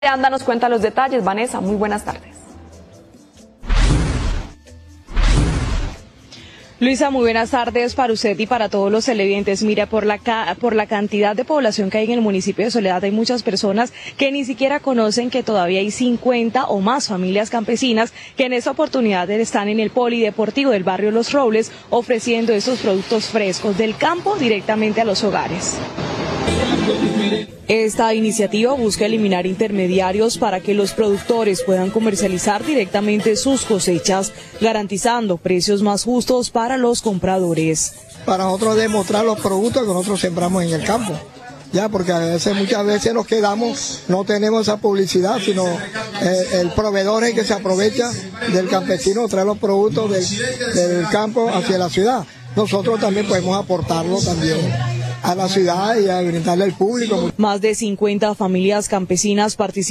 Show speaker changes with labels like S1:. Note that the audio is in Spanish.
S1: Anda nos cuenta los detalles. Vanessa, muy buenas tardes.
S2: Luisa, muy buenas tardes para usted y para todos los televidentes. Mira, por la cantidad de población que hay en el municipio de Soledad, hay muchas personas que ni siquiera conocen que todavía hay 50 o más familias campesinas que en esta oportunidad están en el polideportivo del barrio Los Robles ofreciendo estos productos frescos del campo directamente a los hogares. Esta iniciativa busca eliminar intermediarios para que los productores puedan comercializar directamente sus cosechas, garantizando precios más justos para los compradores.
S3: Para nosotros demostrar los productos que nosotros sembramos en el campo, ya, porque muchas veces nos quedamos, no tenemos esa publicidad, sino el proveedor es el que se aprovecha del campesino, trae los productos del campo hacia la ciudad. Nosotros también podemos aportarlo también a la ciudad y a brindarle al público.
S2: Más de 50 familias campesinas participan